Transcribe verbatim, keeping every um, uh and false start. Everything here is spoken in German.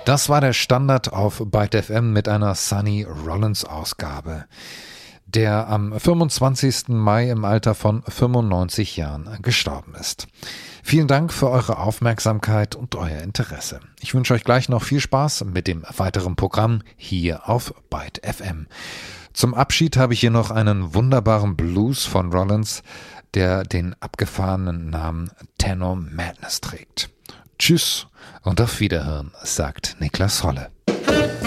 Das war der Standard auf Byte F M mit einer Sonny Rollins Ausgabe, der am fünfundzwanzigsten Mai im Alter von fünfundneunzig Jahren gestorben ist. Vielen Dank für eure Aufmerksamkeit und euer Interesse. Ich wünsche euch gleich noch viel Spaß mit dem weiteren Programm hier auf Byte F M. Zum Abschied habe ich hier noch einen wunderbaren Blues von Rollins, der den abgefahrenen Namen Tenor Madness trägt. Tschüss und auf Wiederhören, sagt Niklas Holle.